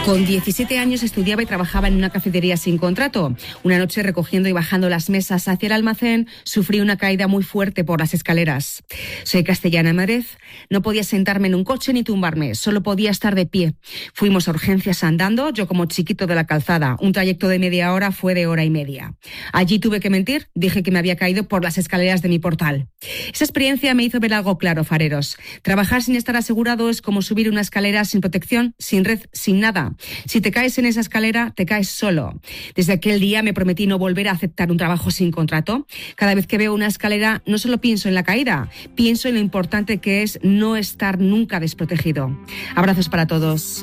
Con 17 años estudiaba y trabajaba en una cafetería sin contrato. Una noche, recogiendo y bajando las mesas hacia el almacén, sufrí una caída muy fuerte por las escaleras. Soy castellana de Madrid. No podía sentarme en un coche ni tumbarme, solo podía estar de pie. Fuimos a urgencias andando, yo como chiquito de la calzada. Un trayecto de media hora fue de hora y media. Allí tuve que mentir, dije que me había caído por las escaleras de mi portal. Esa experiencia me hizo ver algo claro, fareros. Trabajar sin estar asegurado es como subir una escalera sin protección, sin red, sin nada. Si te caes en esa escalera, te caes solo. Desde aquel día me prometí no volver a aceptar un trabajo sin contrato. Cada vez que veo una escalera, no solo pienso en la caída, pienso en lo importante que es no estar nunca desprotegido. Abrazos para todos.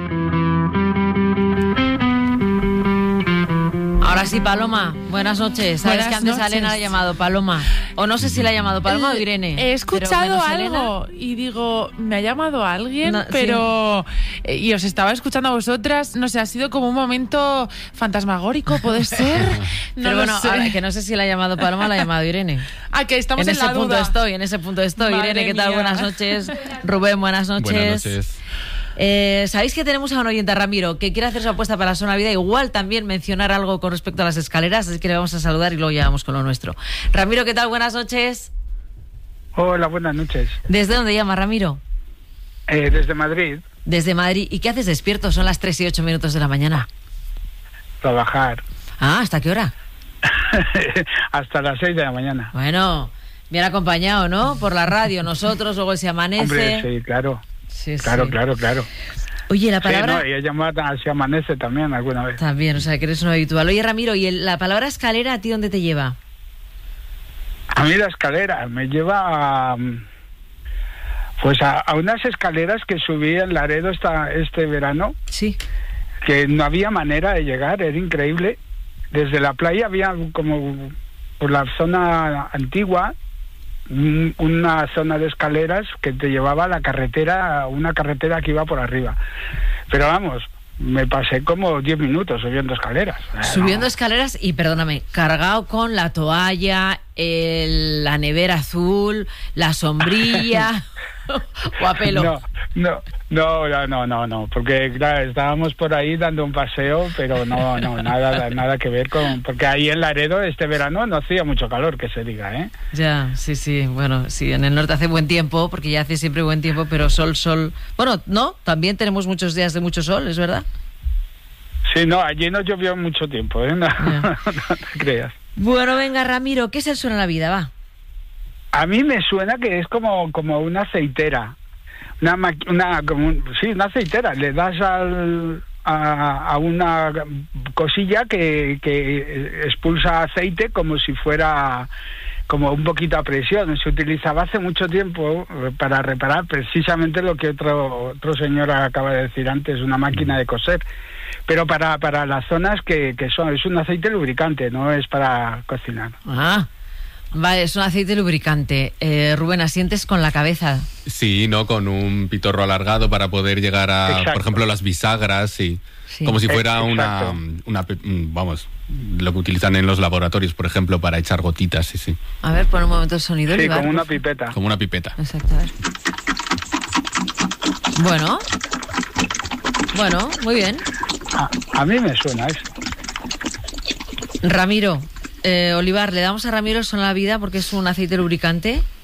Ahora sí, Paloma, buenas noches. Sabes que antes a Elena la ha llamado Paloma. O no sé si la ha llamado Paloma o Irene. He escuchado algo y digo, me ha llamado alguien, no, pero... Sí. Y os estaba escuchando a vosotras, no sé, ha sido como un momento fantasmagórico, ¿puede ser? No, pero bueno, ahora, que no sé si la ha llamado Paloma o la ha llamado Irene. Ah, que estamos en la duda. En ese punto estoy. Madre Irene, ¿qué tal? Mía. Buenas noches. Rubén, buenas noches. Buenas noches. Sabéis que tenemos a un oyente, Ramiro, que quiere hacer su apuesta para la zona vida, igual también mencionar algo con respecto a las escaleras, así que le vamos a saludar y luego ya vamos con lo nuestro. Ramiro, ¿qué tal? Buenas noches. Hola, buenas noches. ¿Desde dónde llama, Ramiro? Desde Madrid. Desde Madrid. ¿Y qué haces despierto? Son las 3:08 de la mañana. Trabajar. Ah, ¿hasta qué hora? Hasta las 6 de la mañana. Bueno, bien acompañado, ¿no? Por la radio, nosotros, luego se amanece. Hombre, sí, claro. Sí, claro, sí. Claro. Oye, la palabra... Sí, no, y he llamado a Se Amanece también alguna vez. También, o sea, que eres un habitual. Oye, Ramiro, ¿y la palabra escalera a ti dónde te lleva? A mí la escalera me lleva pues a unas escaleras que subí en Laredo este verano. Sí. Que no había manera de llegar, era increíble. Desde la playa había como por la zona antigua una zona de escaleras que te llevaba a la carretera, una carretera que iba por arriba. Pero vamos, me pasé como 10 minutos subiendo escaleras. Subiendo escaleras y, perdóname, cargado con la toalla, la nevera azul, la sombrilla o a pelo. No, porque claro, estábamos por ahí dando un paseo, pero nada que ver con... Porque ahí en Laredo este verano no hacía mucho calor, que se diga, ¿eh? Ya, sí, bueno, sí, en el norte hace buen tiempo, porque ya hace siempre buen tiempo, pero sol... Bueno, no, también tenemos muchos días de mucho sol, ¿es verdad? Sí, no, allí no llovió mucho tiempo, ¿eh? No te creas. Bueno, venga, Ramiro, ¿qué es el suena en la vida, va? A mí me suena que es como una aceitera. Una aceitera. Le das a una cosilla que expulsa aceite como si fuera como un poquito a presión. Se utilizaba hace mucho tiempo para reparar precisamente lo que otro señor acaba de decir antes, una máquina de coser. Pero para las zonas que es un aceite lubricante, no es para cocinar. Ah, vale, es un aceite lubricante. Rubén, asientes con la cabeza. Sí, ¿no? Con un pitorro alargado para poder llegar a, exacto, por ejemplo, las bisagras, sí. Como si fuera una vamos, lo que utilizan en los laboratorios, por ejemplo, para echar gotitas, sí. A ver, pon un momento el sonido. Sí, Olivar, como una pipeta. Como una pipeta. Exacto, a ver. Bueno, muy bien. A mí me suena eso. Ramiro, Olivar, le damos a Ramiro el son a la vida porque es un aceite lubricante.